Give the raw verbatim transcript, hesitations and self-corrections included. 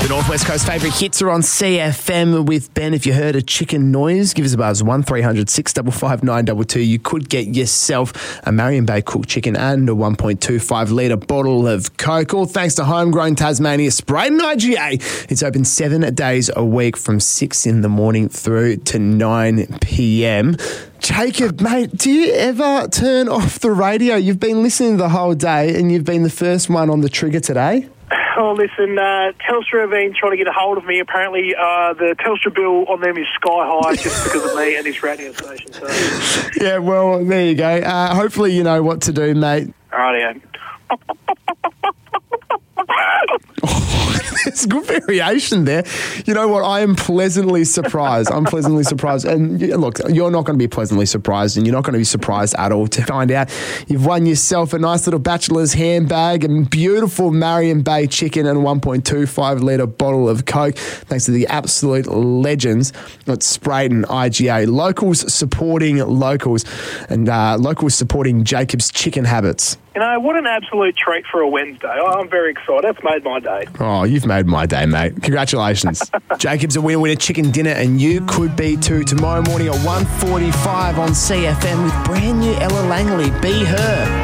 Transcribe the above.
The Northwest Coast favourite hits are on C F M with Ben. If you heard a chicken noise, give us a buzz, one three hundred six five five nine two two. You could get yourself a Marion Bay cooked chicken and a one point two five litre bottle of Coke. All thanks to Homegrown Tasmania Sprayton I G A. It's open seven days a week from six in the morning through to nine p.m. Jacob, mate, do you ever turn off the radio? You've been listening the whole day and you've been the first one on the trigger today. Oh, listen, uh, Telstra have been trying to get a hold of me. Apparently, uh, the Telstra bill on them is sky high just because of me and this radio station. So. Yeah, well, there you go. Uh, hopefully you know what to do, mate. Rightio. There's good variation there. You know what? I am pleasantly surprised. I'm pleasantly surprised. And look, you're not going to be pleasantly surprised, and you're not going to be surprised at all to find out you've won yourself a nice little bachelor's handbag and beautiful Marion Bay chicken and a one point two five litre bottle of Coke, thanks to the absolute legends at Sprayton I G A. Locals supporting locals, and uh, locals supporting Jacob's chicken habits. You know, what an absolute treat for a Wednesday. I'm very excited. It's made my day. Oh, you've made my day, mate. Congratulations. Jacob's a winner, winner chicken dinner, and you could be too tomorrow morning at one forty-five on C F M with brand new Ella Langley. Be Her.